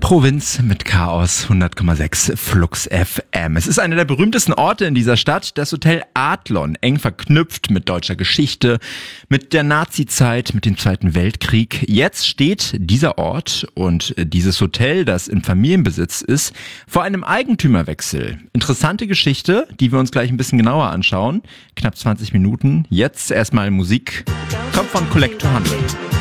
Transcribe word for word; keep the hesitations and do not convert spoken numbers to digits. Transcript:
Provinz mit Chaos, hundert Komma sechs Flux F M. Es ist einer der berühmtesten Orte in dieser Stadt, das Hotel Adlon, eng verknüpft mit deutscher Geschichte, mit der Nazizeit, mit dem Zweiten Weltkrieg. Jetzt steht dieser Ort und dieses Hotel, das in Familienbesitz ist, vor einem Eigentümerwechsel. Interessante Geschichte, die wir uns gleich ein bisschen genauer anschauen. Knapp zwanzig Minuten. Jetzt erstmal Musik. Kommt von Collector hundert.